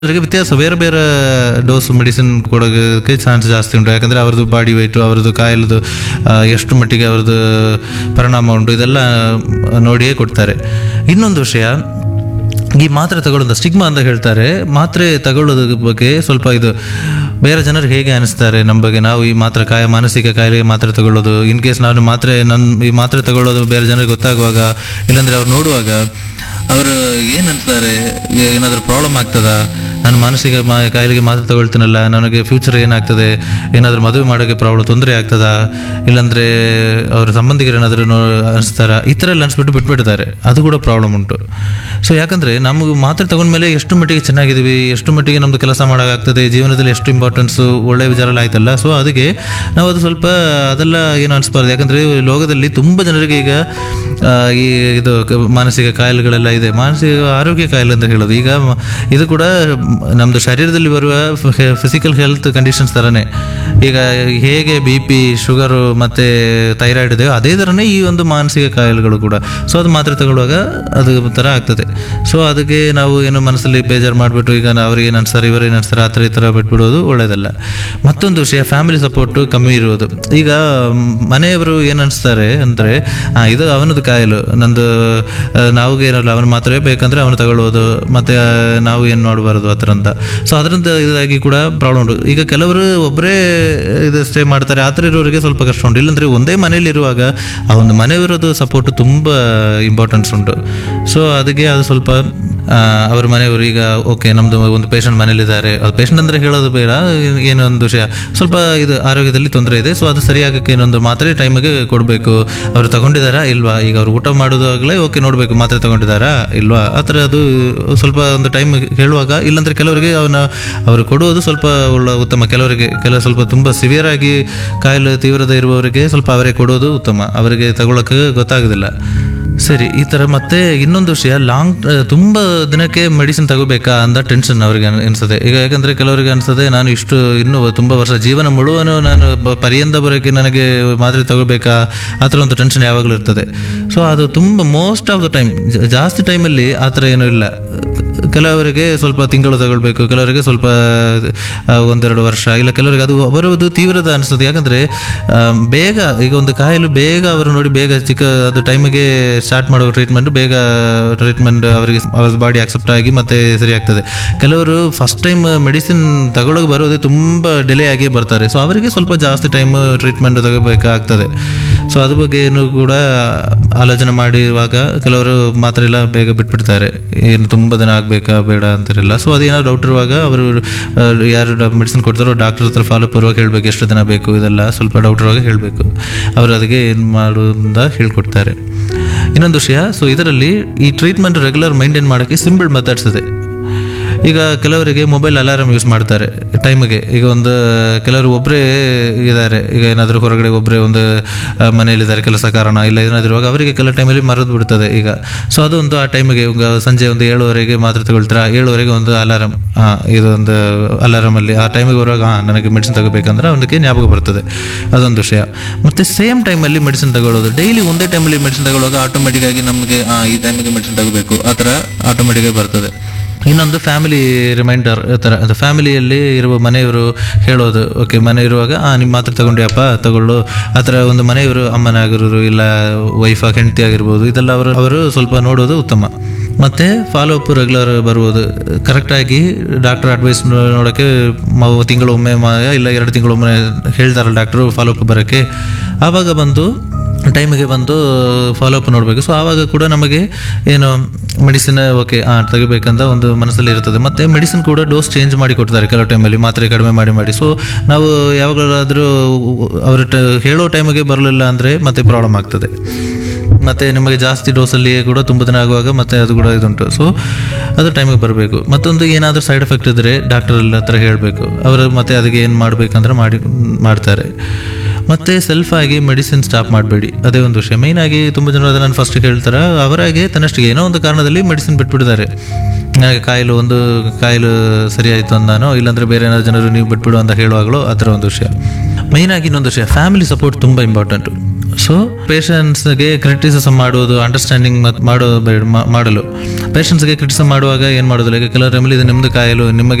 ಅವರಿಗೆ ವ್ಯತ್ಯಾಸ ಬೇರೆ ಬೇರೆ ಡೋಸ್ ಮೆಡಿಸಿನ್ ಕೊಡೋಕ್ಕೆ ಚಾನ್ಸ್ ಜಾಸ್ತಿ ಉಂಟು. ಯಾಕಂದರೆ ಅವ್ರದ್ದು ಬಾಡಿ ವೆಯ್ಟು, ಅವ್ರದ್ದು ಕಾಯಿಲೆದು ಎಷ್ಟು ಮಟ್ಟಿಗೆ ಅವ್ರದ್ದು ಪರಿಣಾಮ ಉಂಟು, ಇದೆಲ್ಲ ನೋಡಿಯೇ ಕೊಡ್ತಾರೆ. ಇನ್ನೊಂದು ವಿಷಯ, ಈ ಮಾತ್ರೆ ತಗೊಳ್ಳೋದು ಸ್ಟಿಗ್ಮಾ ಅಂತ ಹೇಳ್ತಾರೆ. ಮಾತ್ರೆ ತಗೊಳ್ಳೋದ್ರ ಬಗ್ಗೆ ಸ್ವಲ್ಪ ಇದು ಬೇರೆ ಜನರು ಹೇಗೆ ಅನಿಸ್ತಾರೆ ನಮ್ಮ ಬಗ್ಗೆ. ನಾವು ಈ ಮಾನಸಿಕ ಕಾಯಿಲೆಗೆ ಮಾತ್ರೆ ತಗೊಳ್ಳೋದು, ಇನ್ ಕೇಸ್ ನಾನು ಈ ಮಾತ್ರೆ ತಗೊಳ್ಳೋದು ಬೇರೆ ಜನರಿಗೆ ಗೊತ್ತಾಗುವಾಗ, ಇಲ್ಲಾಂದರೆ ಅವ್ರು ನೋಡುವಾಗ ಅವರು ಏನು ಅನ್ಸ್ತಾರೆ, ಏನಾದರೂ ಪ್ರಾಬ್ಲಮ್ ಆಗ್ತದಾ, ನಾನು ಮಾನಸಿಕ ಕಾಯಿಲೆಗೆ ಮಾತ್ರೆ ತಗೊಳ್ತೀನಲ್ಲ, ನನಗೆ ಫ್ಯೂಚರ್ ಏನಾಗ್ತದೆ, ಏನಾದರೂ ಮದುವೆ ಮಾಡೋಕ್ಕೆ ತೊಂದರೆ ಆಗ್ತದಾ, ಇಲ್ಲಾಂದರೆ ಅವರ ಸಂಬಂಧಿಕರು ಏನಾದರೂ ಅನಿಸ್ತಾರ, ಈ ಥರ ಎಲ್ಲ ಅನಿಸ್ಬಿಟ್ಟು ಬಿಟ್ಬಿಡ್ತಾರೆ. ಅದು ಕೂಡ ಪ್ರಾಬ್ಲಮ್ ಉಂಟು. ಸೊ ಯಾಕಂದರೆ ನಮಗೆ ಮಾತ್ರೆ ತಗೊಂಡ್ಮೇಲೆ ಎಷ್ಟು ಮಟ್ಟಿಗೆ ಚೆನ್ನಾಗಿದ್ದೀವಿ, ಎಷ್ಟು ಮಟ್ಟಿಗೆ ನಮ್ಮದು ಕೆಲಸ ಮಾಡೋಕ್ಕಾಗ್ತದೆ, ಜೀವನದಲ್ಲಿ ಎಷ್ಟು ಇಂಪಾರ್ಟೆನ್ಸು ಒಳ್ಳೆಯ ವಿಚಾರ ಎಲ್ಲ ಆಯ್ತಲ್ಲ. ಸೊ ಅದಕ್ಕೆ ನಾವು ಅದು ಸ್ವಲ್ಪ ಅದೆಲ್ಲ ಏನು ಅನಿಸ್ಬಾರ್ದು. ಯಾಕಂದರೆ ಲೋಕದಲ್ಲಿ ತುಂಬ ಜನರಿಗೆ ಈಗ ಇದು ಮಾನಸಿಕ ಕಾಯಿಲೆಗಳೆಲ್ಲ ಇದೆ. ಮಾನಸಿಕ ಆರೋಗ್ಯ ಕಾಯಿಲೆ ಅಂತ ಹೇಳೋದು ಈಗ ಇದು ಕೂಡ ನಮ್ಮದು ಶರೀರದಲ್ಲಿ ಬರುವ ಫಿಸಿಕಲ್ ಹೆಲ್ತ್ ಕಂಡೀಷನ್ಸ್ ಥರನೇ. ಈಗ ಹೇಗೆ BP, ಶುಗರು ಮತ್ತು ಥೈರಾಯ್ಡ್ ಇದೆ, ಅದೇ ಥರನೇ ಈ ಒಂದು ಮಾನಸಿಕ ಕಾಯಿಲೆಗಳು ಕೂಡ. ಸೊ ಅದು ಮಾತ್ರೆ ತಗೊಳ್ಳುವಾಗ ಅದು ಥರ ಆಗ್ತದೆ. ಸೊ ಅದಕ್ಕೆ ನಾವು ಏನು ಮನಸ್ಸಲ್ಲಿ ಬೇಜಾರು ಮಾಡಿಬಿಟ್ಟು ಈಗ ಅವ್ರಿಗೆ ಏನು ಅನ್ಸ್ತಾರೆ, ಇವರು ಏನು ಅನ್ಸ್ತಾರೆ, ಈ ಥರ ಬಿಟ್ಬಿಡೋದು ಒಳ್ಳೆಯದಲ್ಲ. ಮತ್ತೊಂದು ವಿಷಯ, ಫ್ಯಾಮಿಲಿ ಸಪೋರ್ಟು ಕಮ್ಮಿ ಇರುವುದು. ಈಗ ಮನೆಯವರು ಏನು ಅನಿಸ್ತಾರೆ ಅಂದರೆ, ಇದು ಅವನದು ಕಾಯಿಲೆ, ನಂದು ನಾವು ಏನಲ್ಲ, ಅವನು ಮಾತ್ರ ಬೇಕಂದರೆ ಅವನು ತಗೊಳ್ಳೋದು, ಮತ್ತು ನಾವು ಏನು ಮಾಡಬಾರ್ದು ಆ ಥರ ಅಂತ. ಸೊ ಅದರಿಂದ ಇದಾಗಿ ಕೂಡ ಪ್ರಾಬ್ಲಮ್ ಉಂಟು. ಈಗ ಕೆಲವರು ಒಬ್ಬರೇ ಇದು ಸ್ಟೇ ಮಾಡ್ತಾರೆ, ಆ ಥರ ಇರೋರಿಗೆ ಸ್ವಲ್ಪ ಕಷ್ಟ ಉಂಟು. ಇಲ್ಲಾಂದರೆ ಒಂದೇ ಮನೇಲಿರುವಾಗ ಆ ಒಂದು ಮನೆಯವರದ್ದು ಸಪೋರ್ಟ್ ತುಂಬ ಇಂಪಾರ್ಟೆನ್ಸ್ ಉಂಟು. ಸೊ ಅದಕ್ಕೆ ಅದು ಸ್ವಲ್ಪ ಅವ್ರ ಮನೆಯವರು ಈಗ ಓಕೆ ನಮ್ಮದು ಒಂದು ಪೇಷಂಟ್ ಮನೇಲಿದ್ದಾರೆ, ಅದು ಪೇಷಂಟ್ ಅಂದರೆ ಹೇಳೋದು ಬೇಡ, ಏನೊಂದು ವಿಷಯ ಸ್ವಲ್ಪ ಇದು ಆರೋಗ್ಯದಲ್ಲಿ ತೊಂದರೆ ಇದೆ, ಸೊ ಅದು ಸರಿಯಾಗಕ್ಕೆ ಏನೊಂದು ಮಾತ್ರೆ ಟೈಮಿಗೆ ಕೊಡಬೇಕು. ಅವರು ತಗೊಂಡಿದ್ದಾರಾ ಇಲ್ವಾ, ಈಗ ಅವ್ರು ಊಟ ಮಾಡೋದಾಗಲೇ ಓಕೆ ನೋಡಬೇಕು ಮಾತ್ರೆ ತಗೊಂಡಿದ್ದಾರಾ ಇಲ್ವಾ, ಆ ಥರ ಅದು ಸ್ವಲ್ಪ ಒಂದು ಟೈಮ್ ಹೇಳುವಾಗ. ಇಲ್ಲಾಂದರೆ ಕೆಲವರಿಗೆ ಅವರು ಕೊಡುವುದು ಸ್ವಲ್ಪ ಉತ್ತಮ. ಕೆಲವರಿಗೆ ಸ್ವಲ್ಪ ತುಂಬ ಸಿವಿಯರ್ ಆಗಿ ಕಾಯಿಲೆ ತೀವ್ರದ ಇರುವವರಿಗೆ ಸ್ವಲ್ಪ ಅವರೇ ಕೊಡೋದು ಉತ್ತಮ, ಅವರಿಗೆ ತಗೊಳ್ಳೋಕ್ಕೆ ಗೊತ್ತಾಗೋದಿಲ್ಲ. ಸರಿ, ಈ ಥರ. ಮತ್ತೆ ಇನ್ನೊಂದು ವಿಷಯ, ತುಂಬ ದಿನಕ್ಕೆ ಮೆಡಿಸಿನ್ ತಗೋಬೇಕಾ ಅಂತ ಟೆನ್ಷನ್ ಅವ್ರಿಗೆ ಅನಿಸ್ತದೆ. ಈಗ ಯಾಕಂದರೆ ಕೆಲವರಿಗೆ ಅನಿಸ್ತದೆ, ನಾನು ಇನ್ನೂ ತುಂಬ ವರ್ಷ ಜೀವನ ಮುಳುವನು ನಾನು ಪರ್ಯಂತ ಬರೋಕ್ಕೆ ನನಗೆ ಮಾತ್ರೆ ತಗೋಬೇಕಾ, ಆ ಥರ ಒಂದು ಟೆನ್ಷನ್ ಯಾವಾಗಲೂ ಇರ್ತದೆ. ಸೊ ಅದು ತುಂಬ ಮೋಸ್ಟ್ ಆಫ್ ದ ಟೈಮ್, ಜಾಸ್ತಿ ಟೈಮಲ್ಲಿ ಆ ಥರ ಏನೂ ಇಲ್ಲ. ಕೆಲವರಿಗೆ ಸ್ವಲ್ಪ ತಿಂಗಳು ತಗೊಳ್ಬೇಕು, ಕೆಲವರಿಗೆ ಸ್ವಲ್ಪ 1-2 ವರ್ಷ, ಇಲ್ಲ ಕೆಲವರಿಗೆ ಅದು ಅವರದ್ದು ತೀವ್ರದ ಅನಿಸ್ತದೆ. ಯಾಕಂದರೆ ಬೇಗ ಈಗ ಒಂದು ಕಾಯಿಲೆ ಬೇಗ ಅವರು ನೋಡಿ ಬೇಗ ಅದು ಟೈಮಿಗೆ ಸ್ಟಾರ್ಟ್ ಮಾಡೋ ಟ್ರೀಟ್ಮೆಂಟ್ ಅವರಿಗೆ ಅವ್ರ ಬಾಡಿ ಆಕ್ಸೆಪ್ಟ್ ಆಗಿ ಮತ್ತೆ ಸರಿ ಆಗ್ತದೆ. ಕೆಲವರು ಫಸ್ಟ್ ಟೈಮ್ ಮೆಡಿಸಿನ್ ತಗೊಳ್ಳೋಕೆ ಬರೋದೇ ತುಂಬ ಡಿಲೇ ಆಗಿ ಬರ್ತಾರೆ. ಸೊ ಅವರಿಗೆ ಸ್ವಲ್ಪ ಜಾಸ್ತಿ ಟೈಮ್ ಟ್ರೀಟ್ಮೆಂಟ್ ತಗೋಬೇಕಾಗ್ತದೆ. ಸೊ ಅದ್ರ ಬಗ್ಗೆ ಏನು ಕೂಡ ಆಲೋಚನೆ ಮಾಡಿರುವಾಗ ಕೆಲವರು ಮಾತ್ರ ಎಲ್ಲ ಬೇಗ ಬಿಟ್ಬಿಡ್ತಾರೆ, ಏನು ತುಂಬ ದಿನ ಆಗಬೇಕಾ ಬೇಡ ಅಂತಿರಲ್ಲ. ಸೊ ಅದೇನಾದ್ರು ಡೌಟ್ ಇರುವಾಗ ಅವರು ಯಾರು ಮೆಡಿಸಿನ್ ಕೊಡ್ತಾರೋ ಡಾಕ್ಟರ್ ಹತ್ರ ಫಾಲೋಅಪ್ ಇರುವಾಗ ಹೇಳಬೇಕು, ಎಷ್ಟು ದಿನ ಬೇಕು, ಇದೆಲ್ಲ ಸ್ವಲ್ಪ ಡೌಟ್ ಇರುವಾಗ ಹೇಳಬೇಕು. ಅವರು ಅದಕ್ಕೆ ಏನು ಮಾಡೋದ ಹೇಳ್ಕೊಡ್ತಾರೆ. ಇನ್ನೊಂದು ವಿಷಯ, ಸೊ ಇದರಲ್ಲಿ ಈ ಟ್ರೀಟ್ಮೆಂಟ್ ರೆಗ್ಯುಲರ್ ಮೈಂಟೈನ್ ಮಾಡೋಕ್ಕೆ ಸಿಂಪಲ್ ಮೆಥಡ್ಸ್ ಇದೆ. ಈಗ ಕೆಲವರಿಗೆ ಮೊಬೈಲ್ ಅಲಾರಾಮ್ ಯೂಸ್ ಮಾಡ್ತಾರೆ ಟೈಮಿಗೆ. ಈಗ ಕೆಲವರು ಒಬ್ಬರೇ ಇದ್ದಾರೆ, ಈಗ ಏನಾದರೂ ಹೊರಗಡೆ ಒಬ್ಬರೇ ಒಂದು ಮನೆಯಲ್ಲಿದ್ದಾರೆ ಕೆಲಸ ಕಾರಣ ಇಲ್ಲ ಏನಾದರೂ, ಅವರಿಗೆ ಕೆಲವು ಟೈಮಲ್ಲಿ ಮರೆದು ಬಿಡ್ತದೆ. ಈಗ ಸೊ ಅದೊಂದು ಆ ಟೈಮಿಗೆ ಸಂಜೆ 7:00 ಮಾತ್ರ ತಗೊಳ್ತಾರೆ, 7:00 ಒಂದು ಅಲಾರಾಮ್, ಇದೊಂದು ಅಲಾರಾಮಲ್ಲಿ ಆ ಟೈಮಿಗೆ ಬರುವಾಗ ನನಗೆ ಮೆಡಿಸಿನ್ ತಗೋಬೇಕಂದ್ರೆ ಅವನಿಗೆ ಜ್ಞಾಪಕ ಬರ್ತದೆ. ಅದೊಂದು ವಿಷಯ. ಮತ್ತು ಸೇಮ್ ಟೈಮಲ್ಲಿ ಮೆಡಿಸಿನ್ ತಗೊಳ್ಳೋದು, ಡೈಲಿ ಒಂದೇ ಟೈಮಲ್ಲಿ ಮೆಡಿಸಿನ್ ತಗೊಳ್ಳುವಾಗ ಆಟೋಮೆಟಿಕ್ಕಾಗಿ ನಮಗೆ ಈ ಟೈಮಿಗೆ ಮೆಡಿಸಿನ್ ತಗೋಬೇಕು ಆ ಥರ ಆಟೋಮೆಟಿಕ್ಕಾಗಿ ಬರ್ತದೆ. ಇನ್ನೊಂದು ಫ್ಯಾಮಿಲಿ ರಿಮೈಂಡರ್ ಥರ, ಅದು ಫ್ಯಾಮಿಲಿಯಲ್ಲಿ ಇರುವ ಮನೆಯವರು ಹೇಳೋದು, ಓಕೆ ಮನೆ ಇರುವಾಗ ನಿಮ್ಮ ಮಾತ್ರ ತಗೊಂಡ್ಯಪ್ಪ ತಗೊಳ್ಳು, ಆ ಥರ ಒಂದು ಮನೆಯವರು ಅಮ್ಮನಾಗಿರೋರು ಇಲ್ಲ ವೈಫ್ ಹೆಂಡತಿ ಆಗಿರ್ಬೋದು, ಇದೆಲ್ಲ ಅವರು ಸ್ವಲ್ಪ ನೋಡೋದು ಉತ್ತಮ. ಮತ್ತು ಫಾಲೋಅಪ್ ರೆಗ್ಯುಲರ್ ಬರುವುದು, ಕರೆಕ್ಟಾಗಿ ಡಾಕ್ಟರ್ ಅಡ್ವೈಸ್ ನೋಡೋಕ್ಕೆ ತಿಂಗಳೊಮ್ಮೆ ಇಲ್ಲ 2 ತಿಂಗಳೊಮ್ಮೆ ಹೇಳ್ತಾರಲ್ಲ ಡಾಕ್ಟ್ರು ಫಾಲೋಅಪ್ ಬರೋಕ್ಕೆ, ಆವಾಗ ಟೈಮಿಗೆ ಬಂದು ಫಾಲೋಅಪ್ ನೋಡಬೇಕು. ಸೊ ಆವಾಗ ಕೂಡ ನಮಗೆ ಏನು ಮೆಡಿಸಿನ್ ಓಕೆ ತೆಗಿಬೇಕಂತ ಒಂದು ಮನಸ್ಸಲ್ಲಿ ಇರ್ತದೆ. ಮತ್ತು ಮೆಡಿಸಿನ್ ಕೂಡ ಡೋಸ್ ಚೇಂಜ್ ಮಾಡಿ ಕೊಡ್ತಾರೆ ಕೆಲವು ಟೈಮಲ್ಲಿ, ಮಾತ್ರೆ ಕಡಿಮೆ ಮಾಡಿ. ಸೊ ನಾವು ಯಾವಾಗಲಾದರೂ ಅವರು ಹೇಳೋ ಟೈಮಿಗೆ ಬರಲಿಲ್ಲ ಅಂದರೆ ಮತ್ತೆ ಪ್ರಾಬ್ಲಮ್ ಆಗ್ತದೆ. ಮತ್ತು ನಿಮಗೆ ಜಾಸ್ತಿ ಡೋಸಲ್ಲಿ ಕೂಡ ತುಂಬ ದಿನ ಆಗುವಾಗ ಮತ್ತೆ ಅದು ಕೂಡ ಇದುಂಟು. ಸೊ ಅದು ಟೈಮಿಗೆ ಬರಬೇಕು. ಮತ್ತೊಂದು ಏನಾದರೂ ಸೈಡ್ ಎಫೆಕ್ಟ್ ಇದ್ದರೆ ಡಾಕ್ಟರ್ ಹತ್ರ ಹೇಳಬೇಕು, ಅವರು ಮತ್ತೆ ಅದಕ್ಕೆ ಏನು ಮಾಡಬೇಕಂದ್ರೆ ಮಾಡ್ತಾರೆ. ಮತ್ತು ಸೆಲ್ಫಾಗಿ ಮೆಡಿಸಿನ್ ಸ್ಟಾಪ್ ಮಾಡಬೇಡಿ, ಅದೇ ಒಂದು ವಿಷಯ. ಮೇಯ್ನಾಗಿ ತುಂಬ ಜನರು ಅದನ್ನು ಫಸ್ಟ್ ಹೇಳ್ತಾರೆ, ಅವರಾಗೆ ತನ್ನಷ್ಟಿಗೆ ಏನೋ ಒಂದು ಕಾರಣದಲ್ಲಿ ಮೆಡಿಸಿನ್ ಬಿಟ್ಬಿಟ್ಟಿದ್ದಾರೆ. ನನಗೆ ಕಾಯಿಲೆ ಸರಿ ಆಯಿತು ಅಂದಾನೋ, ಇಲ್ಲಾಂದರೆ ಬೇರೆ ಏನಾದ್ರು ಜನರು ನೀವು ಬಿಟ್ಬಿಡು ಅಂತ ಹೇಳುವಾಗಲೂ ಆ ಥರ ಒಂದು ವಿಷಯ. ಮೇಯ್ನಾಗಿ ಇನ್ನೊಂದು ವಿಷಯ, ಫ್ಯಾಮಿಲಿ ಸಪೋರ್ಟ್ ತುಂಬ ಇಂಪಾರ್ಟೆಂಟು. ಸೊ ಪೇಷಂಟ್ಸ್ಗೆ ಕ್ರಿಟಿಸಿಸಮ್ ಮಾಡುವುದು ಅಂಡರ್ಸ್ಟ್ಯಾಂಡಿಂಗ್ ಮಾಡಲು ಪೇಷಂಟ್ಸ್ಗೆ ಕ್ರಿಟಿಸಿಸಮ್ ಮಾಡುವಾಗ ಏನು ಮಾಡೋದಿಲ್ಲ. ಈಗ ಕೆಲವು ಟೈಮಲ್ಲಿ ಇದು ನಿಮ್ದು ಕಾಯಿಲೆ, ನಿಮಗೆ